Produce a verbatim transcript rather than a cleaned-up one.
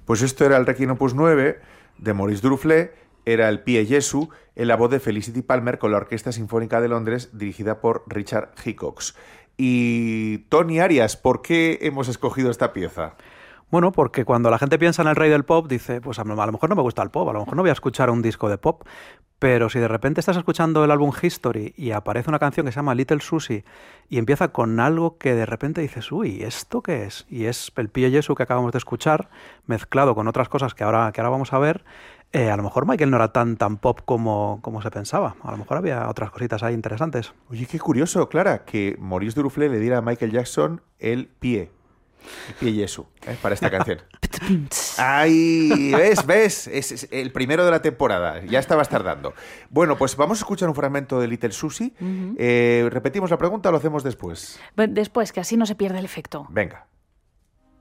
Pues esto era el Requiem Opus nueve de Maurice Duruflé, era el Pie Jesu, en la voz de Felicity Palmer con la Orquesta Sinfónica de Londres, dirigida por Richard Hickox. Y Tony Arias, ¿por qué hemos escogido esta pieza? Bueno, porque cuando la gente piensa en el rey del pop, dice, pues a lo mejor no me gusta el pop, a lo mejor no voy a escuchar un disco de pop, pero si de repente estás escuchando el álbum History y aparece una canción que se llama Little Susie y empieza con algo que de repente dices, uy, ¿esto qué es? Y es el Pie Jesu que acabamos de escuchar, mezclado con otras cosas que ahora, que ahora vamos a ver. Eh, a lo mejor Michael no era tan, tan pop como, como se pensaba. A lo mejor había otras cositas ahí interesantes. Oye, qué curioso, Clara, que Maurice Duruflé le diera a Michael Jackson el pie. El Pie Jesu, ¿eh? Para esta canción. ¡Ay! ¿Ves? ¿Ves? Es, es el primero de la temporada. Ya estabas tardando. Bueno, pues vamos a escuchar un fragmento de Little Susie. Uh-huh. Eh, ¿Repetimos la pregunta o lo hacemos después? Después, que así no se pierde el efecto. Venga.